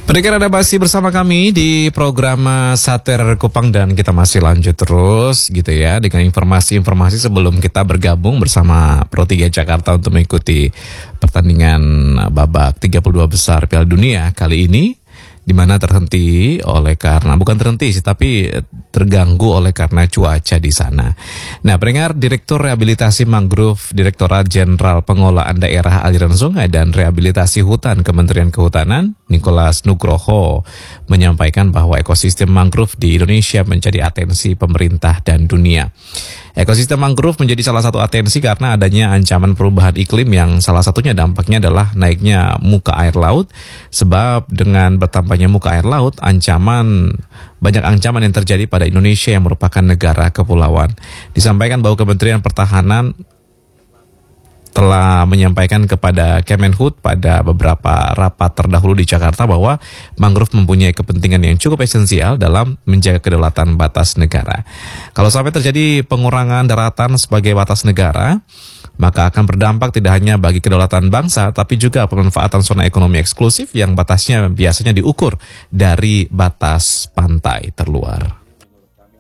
Pendengar, Anda masih bersama kami di program Satir Kupang dan kita masih lanjut terus gitu ya dengan informasi-informasi sebelum kita bergabung bersama Pro 3 Jakarta untuk mengikuti pertandingan babak 32 besar Piala Dunia kali ini, di mana terhenti bukan terhenti sih, tapi terganggu oleh karena cuaca di sana. Nah, pendengar, Direktur Rehabilitasi Mangrove Direktorat Jenderal Pengelolaan Daerah Aliran Sungai dan Rehabilitasi Hutan Kementerian Kehutanan, Nicholas Nugroho, menyampaikan bahwa ekosistem mangrove di Indonesia menjadi atensi pemerintah dan dunia. Ekosistem mangrove menjadi salah satu atensi karena adanya ancaman perubahan iklim yang salah satunya dampaknya adalah naiknya muka air laut. Sebab dengan bertambahnya muka air laut, banyak ancaman yang terjadi pada Indonesia yang merupakan negara kepulauan. Disampaikan bahwa Kementerian Pertahanan telah menyampaikan kepada Kemenhub pada beberapa rapat terdahulu di Jakarta bahwa mangrove mempunyai kepentingan yang cukup esensial dalam menjaga kedaulatan batas negara. Kalau sampai terjadi pengurangan daratan sebagai batas negara, maka akan berdampak tidak hanya bagi kedaulatan bangsa, tapi juga pemanfaatan zona ekonomi eksklusif yang batasnya biasanya diukur dari batas pantai terluar.